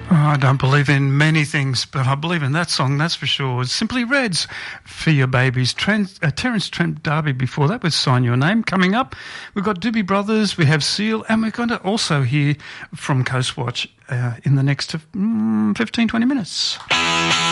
I don't believe in many things, but I believe in that song, that's for sure. Simply Reds, For Your Babies. Terence Trent D'Arby before that with Sign Your Name. Coming up, we've got Doobie Brothers, we have Seal, and we're going to also hear from Coastwatch in the next 15, 20 minutes.